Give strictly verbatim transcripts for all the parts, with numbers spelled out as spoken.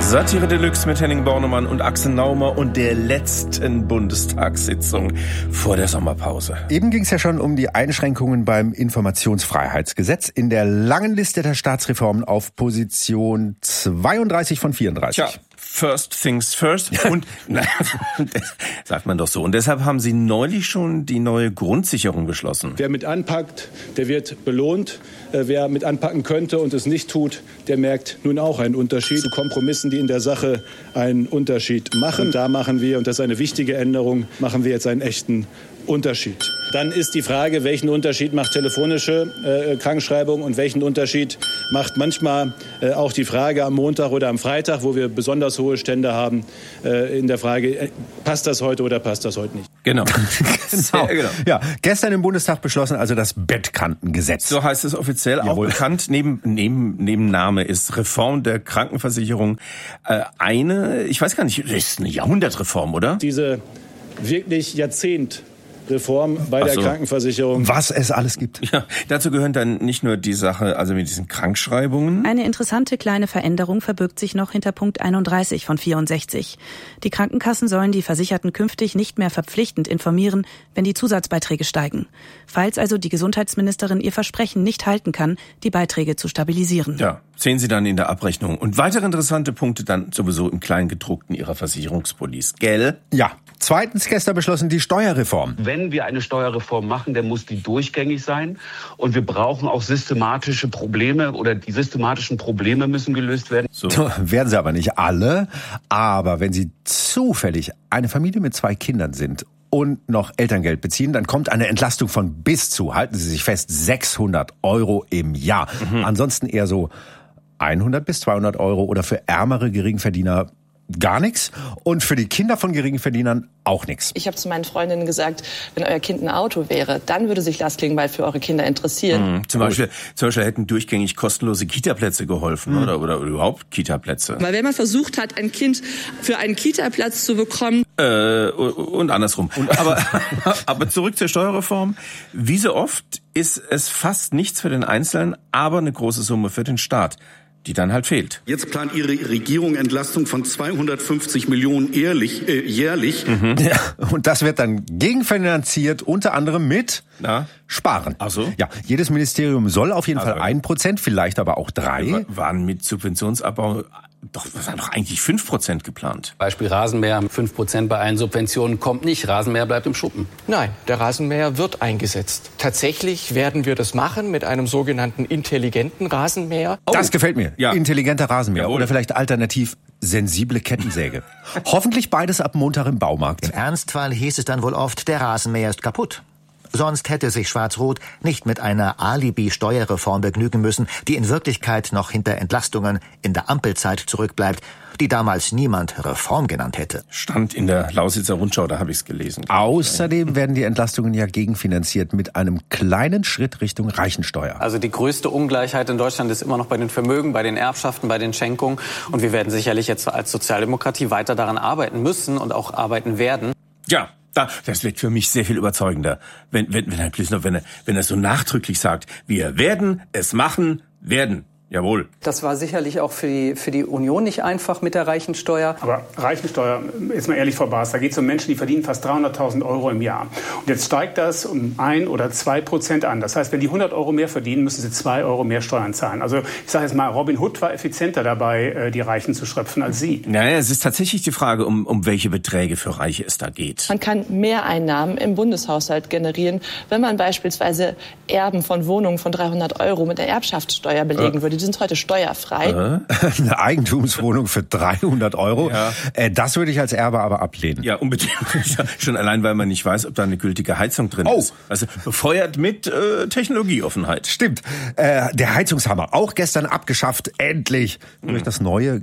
Satire Deluxe mit Henning Bornemann und Axel Naumer und der letzten Bundestagssitzung vor der Sommerpause. Eben ging es ja schon um die Einschränkungen beim Informationsfreiheitsgesetz in der langen Liste der Staatsreformen auf Position zweiunddreißig von vierunddreißig. Tja. First things first. Und na, das sagt man doch so. Und deshalb haben Sie neulich schon die neue Grundsicherung beschlossen. Wer mit anpackt, der wird belohnt. Wer mit anpacken könnte und es nicht tut, der merkt nun auch einen Unterschied zu Kompromissen, die in der Sache einen Unterschied machen. Da machen wir, und das ist eine wichtige Änderung, machen wir jetzt einen echten Unterschied. Dann ist die Frage, welchen Unterschied macht telefonische äh, Krankschreibung und welchen Unterschied macht manchmal äh, auch die Frage am Montag oder am Freitag, wo wir besonders hohe Stände haben, äh, in der Frage, äh, passt das heute oder passt das heute nicht? Genau. genau. genau. Ja, gestern im Bundestag beschlossen, also das Bettkantengesetz. So heißt es offiziell, Jawohl. auch bekannt. Neben, neben, neben Name ist Reform der Krankenversicherung äh, eine, ich weiß gar nicht, das ist eine Jahrhundertreform, oder? Diese wirklich Jahrzehnt Reform bei der so. Krankenversicherung. Was es alles gibt. Ja, dazu gehören dann nicht nur die Sache, also mit diesen Krankschreibungen. Eine interessante kleine Veränderung verbirgt sich noch hinter Punkt einunddreißig von vierundsechzig. Die Krankenkassen sollen die Versicherten künftig nicht mehr verpflichtend informieren, wenn die Zusatzbeiträge steigen. Falls also die Gesundheitsministerin ihr Versprechen nicht halten kann, die Beiträge zu stabilisieren. Ja, sehen Sie dann in der Abrechnung. Und weitere interessante Punkte dann sowieso im Kleingedruckten Ihrer Versicherungspolice. Gell? Ja. Zweitens gestern beschlossen die Steuerreform. Wenn wir eine Steuerreform machen, dann muss die durchgängig sein. Und wir brauchen auch systematische Probleme oder die systematischen Probleme müssen gelöst werden. So. Werden sie aber nicht alle. Aber wenn Sie zufällig eine Familie mit zwei Kindern sind und noch Elterngeld beziehen, dann kommt eine Entlastung von bis zu, halten Sie sich fest, sechshundert Euro im Jahr. Mhm. Ansonsten eher so hundert bis zweihundert Euro oder für ärmere Geringverdiener gar nichts und für die Kinder von Geringverdienern auch nichts. Ich habe zu meinen Freundinnen gesagt, wenn euer Kind ein Auto wäre, dann würde sich Lars Klingbeil für eure Kinder interessieren. Mhm. Zum Beispiel, zum Beispiel hätten durchgängig kostenlose Kita-Plätze geholfen, mhm. oder, oder überhaupt Kita-Plätze. Weil wenn man versucht hat, ein Kind für einen Kita-Platz zu bekommen... Äh, und andersrum. Und, aber, aber zurück zur Steuerreform. Wie so oft ist es fast nichts für den Einzelnen, aber eine große Summe für den Staat, die dann halt fehlt. Jetzt plant Ihre Regierung Entlastung von zweihundertfünfzig Millionen jährlich. Äh, jährlich. Mhm. Ja, und das wird dann gegenfinanziert, unter anderem mit Na? Sparen. Ach so? Ja, jedes Ministerium soll auf jeden also, Fall ein Prozent, vielleicht aber auch drei. Waren mit Subventionsabbau doch, das waren doch eigentlich fünf Prozent geplant. Beispiel Rasenmäher, fünf Prozent bei allen Subventionen kommt nicht. Rasenmäher bleibt im Schuppen. Nein, der Rasenmäher wird eingesetzt. Tatsächlich werden wir das machen mit einem sogenannten intelligenten Rasenmäher. Oh. Das gefällt mir. Ja. Intelligenter Rasenmäher. Jawohl. Oder vielleicht alternativ sensible Kettensäge. Hoffentlich beides ab Montag im Baumarkt. Im Ernstfall hieß es dann wohl oft, der Rasenmäher ist kaputt. Sonst hätte sich Schwarz-Rot nicht mit einer Alibi-Steuerreform begnügen müssen, die in Wirklichkeit noch hinter Entlastungen in der Ampelzeit zurückbleibt, die damals niemand Reform genannt hätte. Stand in der Lausitzer Rundschau, da habe ich es gelesen. Außerdem werden die Entlastungen ja gegenfinanziert mit einem kleinen Schritt Richtung Reichensteuer. Also die größte Ungleichheit in Deutschland ist immer noch bei den Vermögen, bei den Erbschaften, bei den Schenkungen. Und wir werden sicherlich jetzt als Sozialdemokratie weiter daran arbeiten müssen und auch arbeiten werden. Ja. Das wird für mich sehr viel überzeugender, wenn, wenn, wenn Herr Plüssner, wenn er, wenn er so nachdrücklich sagt, wir werden es machen, werden. Jawohl. Das war sicherlich auch für die, für die Union nicht einfach mit der Reichensteuer. Aber Reichensteuer, ist mal ehrlich, Frau Baas, da geht es um Menschen, die verdienen fast dreihunderttausend Euro im Jahr. Und jetzt steigt das um ein oder zwei Prozent an. Das heißt, wenn die hundert Euro mehr verdienen, müssen sie zwei Euro mehr Steuern zahlen. Also ich sage jetzt mal, Robin Hood war effizienter dabei, die Reichen zu schröpfen als Sie. Naja, es ist tatsächlich die Frage, um, um welche Beträge für Reiche es da geht. Man kann Mehreinnahmen im Bundeshaushalt generieren, wenn man beispielsweise Erben von Wohnungen von dreihundert Euro mit der Erbschaftssteuer belegen äh. würde. Die sind heute steuerfrei. Äh? Eine Eigentumswohnung für dreihundert Euro. Ja. Äh, das würde ich als Erbe aber ablehnen. Ja, unbedingt. Schon allein, weil man nicht weiß, ob da eine gültige Heizung drin oh. ist. Also befeuert mit äh, Technologieoffenheit. Stimmt. Äh, der Heizungshammer, auch gestern abgeschafft, endlich, mhm. durch das neue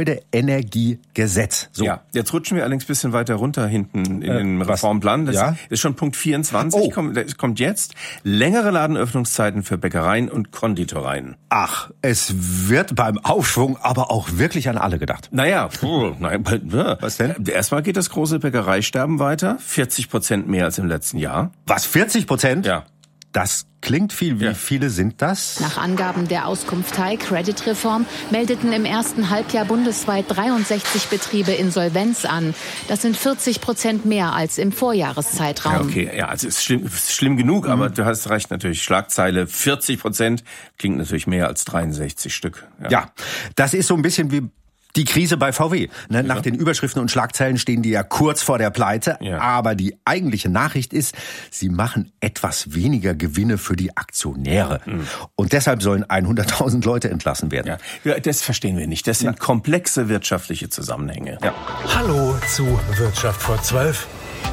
Gebäudeenergiegesetz. So. Ja, jetzt rutschen wir allerdings ein bisschen weiter runter hinten in äh, den Reformplan. Das ja? ist schon Punkt vierundzwanzig. Oh. Kommt, das kommt jetzt. Längere Ladenöffnungszeiten für Bäckereien und Konditoreien. Ach, es wird beim Aufschwung aber auch wirklich an alle gedacht. Naja, puh, nein, was denn? Erstmal geht das große Bäckereisterben weiter. vierzig Prozent mehr als im letzten Jahr. Was, vierzig Prozent? Ja. Das klingt viel. Wie ja. viele sind das? Nach Angaben der Auskunftei Credit Reform meldeten im ersten Halbjahr bundesweit dreiundsechzig Betriebe Insolvenz an. Das sind vierzig Prozent mehr als im Vorjahreszeitraum. Ja, okay, ja, also ist schlimm, ist schlimm genug, mhm. aber du hast recht, natürlich Schlagzeile vierzig Prozent klingt natürlich mehr als dreiundsechzig Stück. Ja, ja, das ist so ein bisschen wie die Krise bei V W. Ne, nach ja. den Überschriften und Schlagzeilen stehen die ja kurz vor der Pleite. Ja. Aber die eigentliche Nachricht ist, sie machen etwas weniger Gewinne für die Aktionäre. Mhm. Und deshalb sollen hunderttausend Leute entlassen werden. Ja. Das verstehen wir nicht. Das sind ja. komplexe wirtschaftliche Zusammenhänge. Ja. Hallo zu Wirtschaft vor zwölf.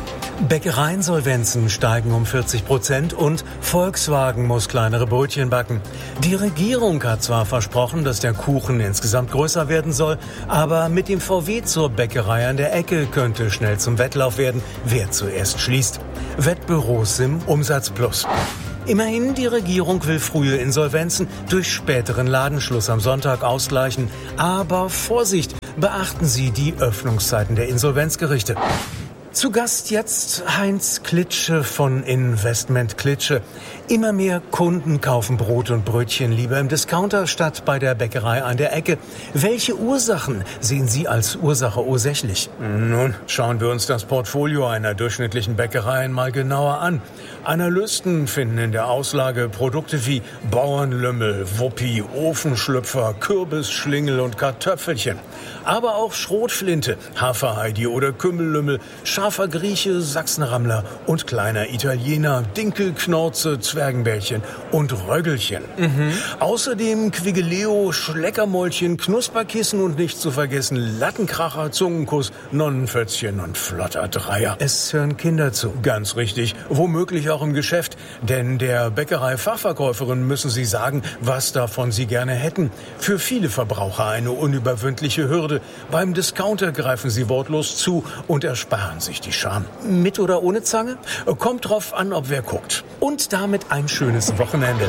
Bäckereiinsolvenzen steigen um vierzig Prozent und Volkswagen muss kleinere Brötchen backen. Die Regierung hat zwar versprochen, dass der Kuchen insgesamt größer werden soll, aber mit dem V W zur Bäckerei an der Ecke könnte schnell zum Wettlauf werden, wer zuerst schließt. Wettbüros im Umsatz plus. Immerhin, die Regierung will frühe Insolvenzen durch späteren Ladenschluss am Sonntag ausgleichen. Aber Vorsicht, beachten Sie die Öffnungszeiten der Insolvenzgerichte. Zu Gast jetzt Heinz Klitsche von Investment Klitsche. Immer mehr Kunden kaufen Brot und Brötchen lieber im Discounter statt bei der Bäckerei an der Ecke. Welche Ursachen sehen Sie als Ursache ursächlich? Nun, schauen wir uns das Portfolio einer durchschnittlichen Bäckerei mal genauer an. Analysten finden in der Auslage Produkte wie Bauernlümmel, Wuppi, Ofenschlüpfer, Kürbisschlingel und Kartoffelchen. Aber auch Schrotflinte, Haferheidi oder Kümmellümmel, scharfer Grieche, Sachsenrammler und kleiner Italiener, Dinkelknorze, Zwergenbällchen und Röggelchen. Mhm. Außerdem Quigeleo, Schleckermäulchen, Knusperkissen und nicht zu vergessen Lattenkracher, Zungenkuss, Nonnenfötzchen und flotter Dreier. Es hören Kinder zu, ganz richtig, womöglich auch im Geschäft, denn der Bäckerei-Fachverkäuferin müssen Sie sagen, was davon Sie gerne hätten. Für viele Verbraucher eine unüberwindliche Hürde. Beim Discounter greifen Sie wortlos zu und ersparen sich die Scham. Mit oder ohne Zange? Kommt drauf an, ob wer guckt. Und damit ein schönes Wochenende.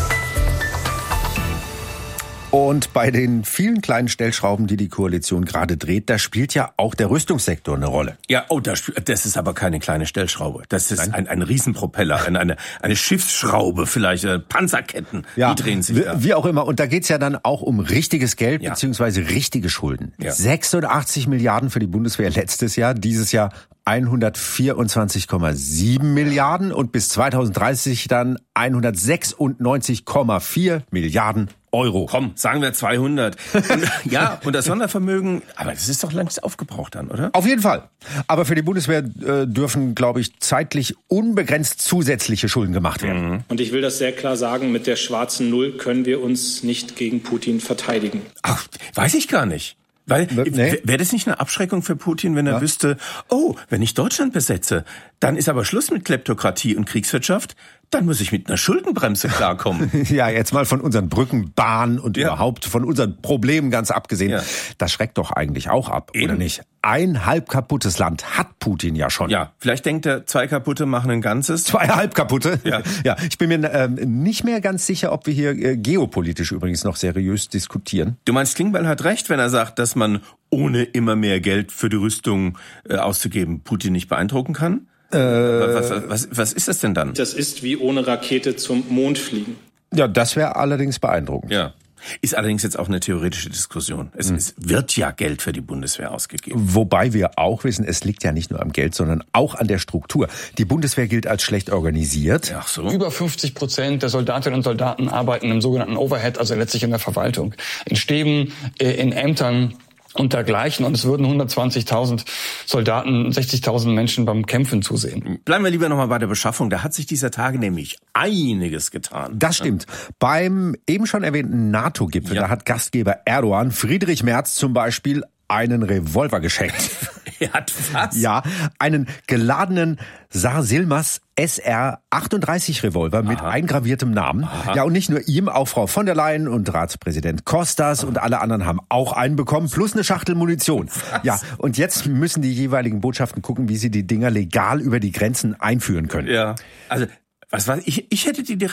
Und bei den vielen kleinen Stellschrauben, die die Koalition gerade dreht, da spielt ja auch der Rüstungssektor eine Rolle. Ja, oh, das, das ist aber keine kleine Stellschraube. Das ist ein, ein Riesenpropeller, eine, eine, eine Schiffsschraube, vielleicht äh, Panzerketten, ja, die drehen sich wie, da. Wie auch immer. Und da geht's ja dann auch um richtiges Geld, ja. beziehungsweise richtige Schulden. Ja. sechsundachtzig Milliarden für die Bundeswehr letztes Jahr, dieses Jahr hundertvierundzwanzig Komma sieben Milliarden und bis zweitausenddreißig dann hundertsechsundneunzig Komma vier Milliarden Euro. Komm, sagen wir zweihundert. Und, ja, und das Sondervermögen, aber das ist doch längst aufgebraucht dann, oder? Auf jeden Fall. Aber für die Bundeswehr äh, dürfen, glaube ich, zeitlich unbegrenzt zusätzliche Schulden gemacht werden. Mhm. Und ich will das sehr klar sagen, mit der schwarzen Null können wir uns nicht gegen Putin verteidigen. Ach, weiß ich gar nicht. Weil, nee. wäre das nicht eine Abschreckung für Putin, wenn er ja. wüsste, oh, wenn ich Deutschland besetze, dann ist aber Schluss mit Kleptokratie und Kriegswirtschaft, dann muss ich mit einer Schuldenbremse klarkommen. Ja, jetzt mal von unseren Brücken, Bahnen und ja. überhaupt von unseren Problemen ganz abgesehen. Ja. Das schreckt doch eigentlich auch ab, Eben. oder nicht? Ein halb kaputtes Land hat Putin ja schon. Ja, vielleicht denkt er, zwei kaputte machen ein Ganzes. Zwei halb kaputte? Ja. Ja, ich bin mir ähm, nicht mehr ganz sicher, ob wir hier äh, geopolitisch übrigens noch seriös diskutieren. Du meinst, Klingbeil hat recht, wenn er sagt, dass man ohne immer mehr Geld für die Rüstung äh, auszugeben Putin nicht beeindrucken kann? Äh, was, was, was ist das denn dann? Das ist wie ohne Rakete zum Mond fliegen. Ja, das wäre allerdings beeindruckend. Ja. Ist allerdings jetzt auch eine theoretische Diskussion. Es, mhm. es wird ja Geld für die Bundeswehr ausgegeben. Wobei wir auch wissen, es liegt ja nicht nur am Geld, sondern auch an der Struktur. Die Bundeswehr gilt als schlecht organisiert. Ach so. Über fünfzig Prozent der Soldatinnen und Soldaten arbeiten im sogenannten Overhead, also letztlich in der Verwaltung. In Stäben, in Ämtern und dergleichen. Und es würden hundertzwanzigtausend Soldaten, sechzigtausend Menschen beim Kämpfen zusehen. Bleiben wir lieber nochmal bei der Beschaffung. Da hat sich dieser Tage nämlich einiges getan. Das stimmt. Ja. Beim eben schon erwähnten NATO-Gipfel, ja. da hat Gastgeber Erdogan Friedrich Merz zum Beispiel einen Revolver geschenkt. Er hat was? Ja, einen geladenen Sar Silmas S R achtunddreißig Revolver mit Aha. eingraviertem Namen. Aha. Ja, und nicht nur ihm, auch Frau von der Leyen und Ratspräsident Kostas Aha. und alle anderen haben auch einen bekommen, plus eine Schachtel Munition. Was? Ja, und jetzt müssen die jeweiligen Botschaften gucken, wie sie die Dinger legal über die Grenzen einführen können. Ja, also, was war ich, ich hätte die direkt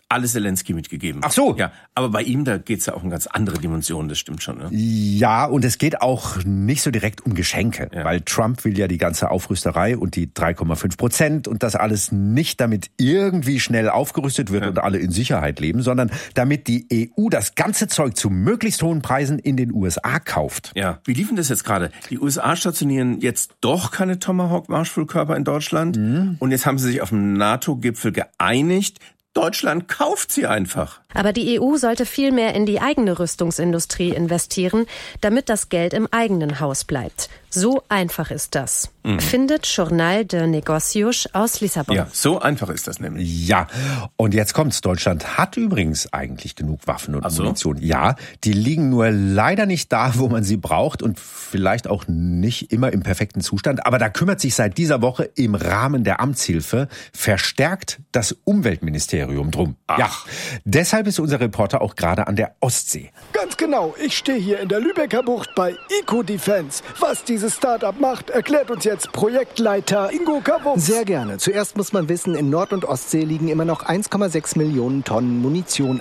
alles Zelensky mitgegeben. Ach so. Ja, aber bei ihm, da geht's ja auch um ganz andere Dimensionen, das stimmt schon. Ne? Ja, und es geht auch nicht so direkt um Geschenke, ja. weil Trump will ja die ganze Aufrüsterei und die drei Komma fünf Prozent und das alles nicht damit irgendwie schnell aufgerüstet wird ja. und alle in Sicherheit leben, sondern damit die E U das ganze Zeug zu möglichst hohen Preisen in den U S A kauft. Ja, wie lief denn das jetzt gerade? Die U S A stationieren jetzt doch keine Tomahawk-Marschflugkörper in Deutschland mhm. und jetzt haben sie sich auf dem NATO-Gipfel geeinigt, Deutschland kauft sie einfach. Aber die E U sollte viel mehr in die eigene Rüstungsindustrie investieren, damit das Geld im eigenen Haus bleibt. So einfach ist das. Mhm. Findet Journal de Negocios aus Lissabon. Ja, so einfach ist das nämlich. Ja, und jetzt kommt's. Deutschland hat übrigens eigentlich genug Waffen und so? Munition. Ja, die liegen nur leider nicht da, wo man sie braucht und vielleicht auch nicht immer im perfekten Zustand. Aber da kümmert sich seit dieser Woche im Rahmen der Amtshilfe verstärkt das Umweltministerium drum. Ach. Ja, deshalb ist unser Reporter auch gerade an der Ostsee. Ganz genau. Ich stehe hier in der Lübecker Bucht bei Eco-Defense. Was dieses Start-up macht, erklärt uns jetzt Projektleiter Ingo Kavums. Sehr gerne. Zuerst muss man wissen, in Nord- und Ostsee liegen immer noch eins Komma sechs Millionen Tonnen Munition